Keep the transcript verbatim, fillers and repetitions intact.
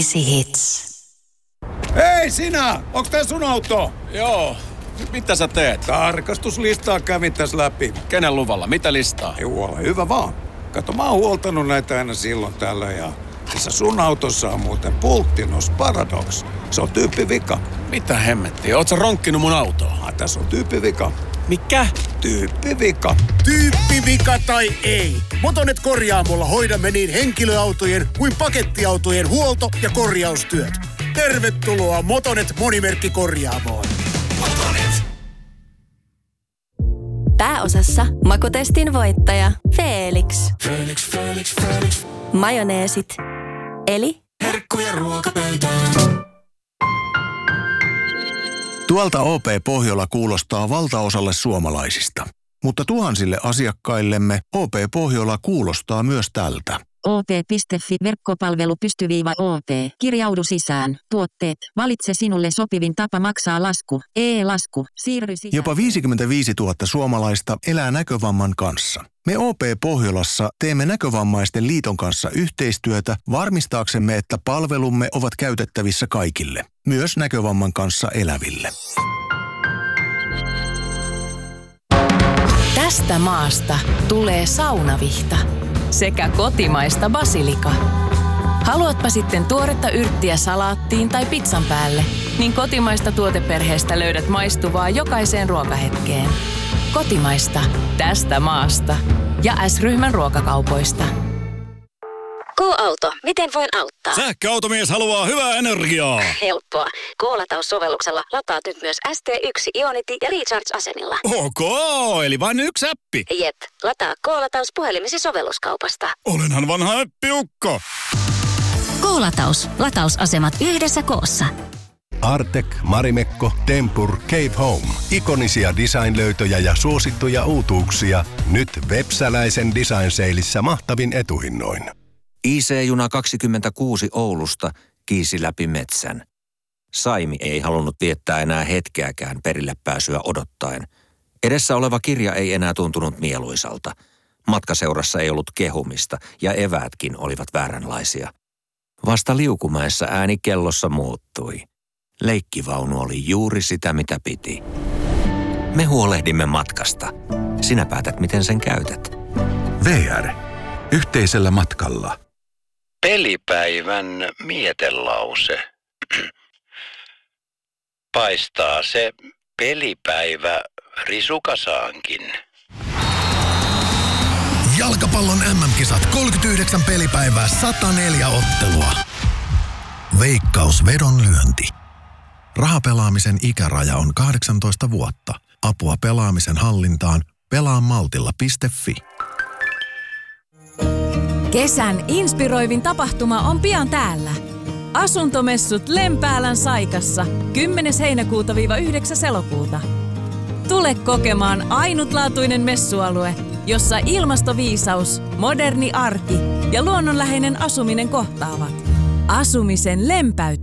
Hits. Hei sinä! Onks tää sun auto? Joo. Mitä sä teet? Tarkastuslistaa kävin tässä läpi. Kenen luvalla? Mitä listaa? Joo, ole hyvä vaan. Kato, mä oon huoltanut näitä aina silloin tällä ja... Tässä sun autossa on muuten Pulttinos Paradox. Se on tyyppivika. Mitä hemmettiä? Oot sä ronkkinut mun autoa? Ah, tässä on tyyppivika. Mikä? Tyyppivika. Tyyppivika tai ei. Motonet korjaamolla hoidamme niin henkilöautojen kuin pakettiautojen huolto- ja korjaustyöt. Tervetuloa Motonet Monimerkkikorjaamoon. Motonet. Pääosassa makotestin voittaja Felix. Felix, Felix, Felix. Majoneesit. Eli Herkkuja ruokapöytään. Tuolta O P Pohjola kuulostaa valtaosalle suomalaisista. Mutta tuhansille asiakkaillemme O P Pohjola kuulostaa myös tältä. O P piste fi verkkopalvelu pystyviiva O P. Kirjaudu sisään. Tuotteet. Valitse sinulle sopivin tapa maksaa lasku. E-lasku. Siirry sisään. Jopa viisikymmentäviisituhatta suomalaista elää näkövamman kanssa. Me O P Pohjolassa teemme Näkövammaisten liiton kanssa yhteistyötä varmistaaksemme, että palvelumme ovat käytettävissä kaikille, myös näkövamman kanssa eläville. Tästä maasta tulee saunavihta sekä kotimaista basilika. Haluatpa sitten tuoretta yrttiä salaattiin tai pizzan päälle, niin kotimaista tuoteperheestä löydät maistuvaa jokaiseen ruokahetkeen. Kotimaista, tästä maasta ja S-ryhmän ruokakaupoista. K-auto, miten voin auttaa? Sähköautomies haluaa hyvää energiaa. Helppoa. K-lataussovelluksella lataat nyt myös S T yksi Ionity ja Recharge-asenilla. Ok, eli vain yksi appi. Jep, lataa K-lataus puhelimesi sovelluskaupasta. Olenhan vanha äppiukko. K-lataus. Latausasemat yhdessä koossa. Artek, Marimekko, Tempur, Cave Home. Ikonisia design-löytöjä ja suosittuja uutuuksia. Nyt Vepsäläisen design-seilissä mahtavin etuhinnoin. I C-juna kaksikymmentäkuusi Oulusta kiisi läpi metsän. Saimi ei halunnut viettää enää hetkeäkään perille pääsyä odottaen. Edessä oleva kirja ei enää tuntunut mieluisalta. Matkaseurassa ei ollut kehumista ja eväätkin olivat vääränlaisia. Vasta Liukumäessä ääni kellossa muuttui. Leikkivaunu oli juuri sitä, mitä piti. Me huolehdimme matkasta. Sinä päätät, miten sen käytät. V R. Yhteisellä matkalla. Pelipäivän mietelause. Paistaa se pelipäivä risukasaankin. Jalkapallon M M-kisat kolmekymmentäyhdeksän pelipäivää, sata neljä ottelua. Veikkaus vedonlyönti. Rahapelaamisen ikäraja on kahdeksantoista vuotta. Apua pelaamisen hallintaan pelaamaltilla piste fi. Kesän inspiroivin tapahtuma on pian täällä. Asuntomessut Lempäälän Saikassa kymmenes heinäkuuta yhdeksäs elokuuta. Tule kokemaan ainutlaatuinen messualue, jossa ilmastoviisaus, moderni arki ja luonnonläheinen asuminen kohtaavat. Asumisen lempäät.